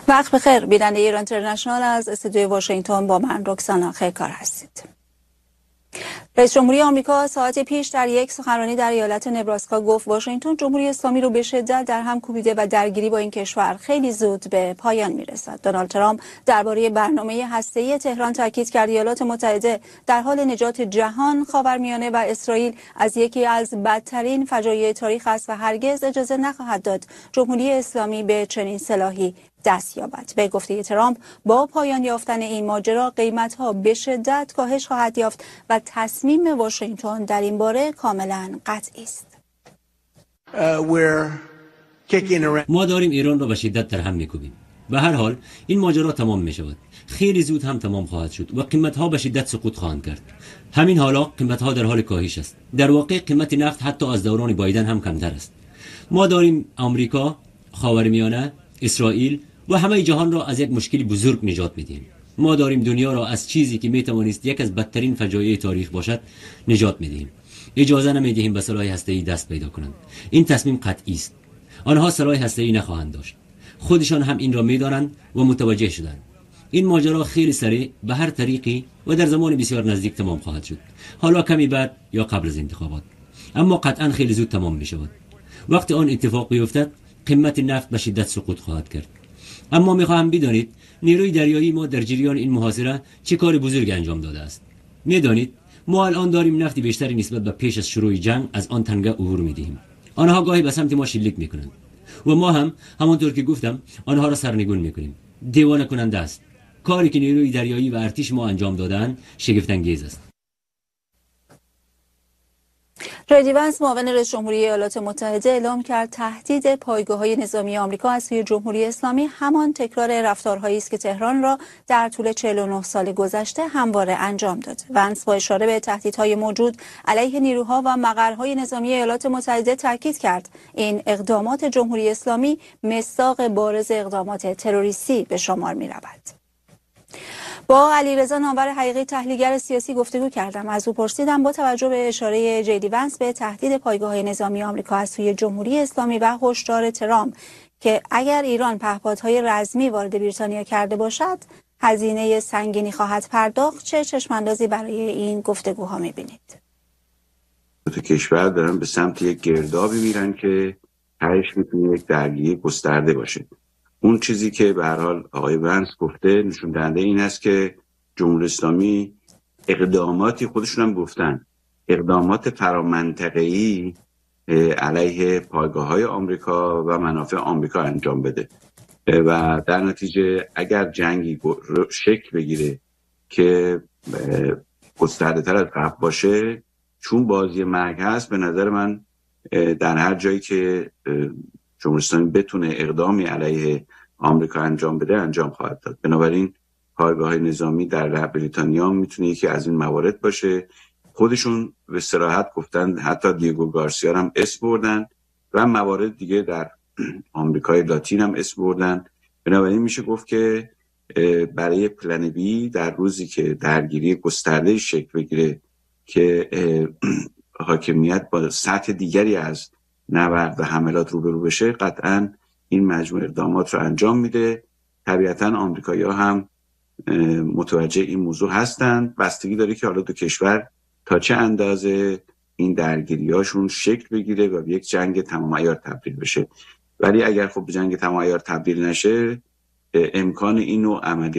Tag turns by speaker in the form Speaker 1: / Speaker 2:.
Speaker 1: وقت بخیر بیننده ایران اینترنشنال از استودیوی واشنگتن با من رکسانا خیرکار هستید. رئیس جمهوری آمریکا ساعتی پیش در یک سخنرانی در ایالت نبراسکا گفت واشنگتن جمهوری اسلامی رو به شدت در هم کوبیده و درگیری با این کشور خیلی زود به پایان میرسد. دونالد ترامپ درباره برنامه هسته‌ای تهران تاکید کرد ایالات متحده در حال نجات جهان، خاورمیانه و اسرائیل از یکی از بدترین فجایع تاریخ است و هرگز اجازه نخواهد داد جمهوری اسلامی به چنین سلاحی دست یابد. به گفته ترامپ با پایان یافتن این ماجرا قیمت‌ها به شدت کاهش خواهد یافت و تصمیم واشنگتن در این باره کاملا قطعی است.
Speaker 2: ما داریم ایران را به شدت در هم می‌کوبیم. به هر حال این ماجرا تمام می‌شود. خیلی زود هم تمام خواهد شد و قیمت‌ها به شدت سقوط خواهند کرد. همین حالا قیمت‌ها در حال کاهش است. در واقع قیمت نفت حتی از دوران بایدن هم کمتر است. ما داریم آمریکا، خاورمیانه، اسرائیل و همه جهان را از یک مشکل بزرگ نجات میدیم. ما داریم دنیا را از چیزی که میتوانست یک از بدترین فجایع تاریخ باشد نجات میدیم. اجازه نمیدهیم به سلاح هسته‌ای دست پیدا کنند. این تصمیم قطعی است. آنها سلاح هسته‌ای نخواهند داشت. خودشان هم این را میدانند و متوجه شدند. این ماجرا خیلی سریع به هر طریقی و در زمان بسیار نزدیک تمام خواهد شد. حالا کمی بعد یا قبل از انتخابات. اما قطعا خیلی زود تمام می شود. وقتی آن اتفاق بیفتد قیمت نفت به شدت سقوط خواهد کرد. اما میخواهم بدانید نیروی دریایی ما در جریان این محاصره چه کار بزرگی انجام داده است. میدانید ما الان داریم نفت بیشتری نسبت به پیش از شروع جنگ از آن تنگه عبور میدهیم. آنها گاهی به سمت ما شلیک میکنند و ما هم همانطور که گفتم آنها را سرنگون میکنیم. دیوانه کننده است. کاری که نیروی دریایی و ارتش ما انجام دادن شگفت انگیز است.
Speaker 1: جی وانس معاون رئیس جمهوری ایالات متحده اعلام کرد تهدید پایگاه‌های نظامی آمریکا از سوی جمهوری اسلامی همان تکرار رفتارهایی است که تهران را در طول 49 سال گذشته همواره انجام داد. وانس با اشاره به تهدیدهای موجود علیه نیروها و مقرهای نظامی ایالات متحده تاکید کرد این اقدامات جمهوری اسلامی مصداق بارز اقدامات تروریستی به شمار می‌رود. با علیرضا نامور حقیقی تحلیلگر سیاسی گفتگو کردم. از او پرسیدم با توجه به اشاره جی وانس به تهدید پایگاه‌های نظامی آمریکا از سوی جمهوری اسلامی و هشدار ترامپ که اگر ایران پهپادهای رزمی وارد بریتانیا کرده باشد هزینه سنگینی خواهد پرداخت، چه چشم‌اندازی برای این گفتگوها می‌بینید؟
Speaker 3: دو کشور دارن به سمت یک گردابی میرن که تهش میتونه یک درگیری گسترده باشه. اون چیزی که به هر حال آقای وانس گفته نشون دهنده این است که جمهوری اسلامی اقداماتی خودشون هم گفتن اقدامات فرامنطقه‌ای علیه پایگاه‌های آمریکا و منافع آمریکا انجام بده و در نتیجه اگر جنگی شکل بگیره که گسترده‌تر از قبل باشه، چون بازی مرگ هست، به نظر من در هر جایی که جمهوری اسلامی بتونه اقدامی علیه آمریکا انجام بده انجام خواهد داد. بنابراین پایگاه‌های نظامی در بریتانیا میتونه یکی از این موارد باشه. خودشون به صراحت گفتن، حتی دیگو گارسیا هم اسم بردن و موارد دیگه در آمریکای لاتین هم اسم بردن. بنابراین میشه گفت که برای پلن بی در روزی که درگیری گسترده شکل بگیره که حاکمیت با سطح دیگری از نبرد و حملات روبرو بشه، قطعاً این مجموعه اقدامات رو انجام میده. طبیعتاً آمریکایی‌ها هم متوجه این موضوع هستند. بستگی داره که حالا دو کشور تا چه اندازه این درگیری‌هاشون شکل بگیره و به یک جنگ تمام عیار تبدیل بشه. ولی اگر خب به جنگ تمام عیار تبدیل نشه، امکان این نوع عملیات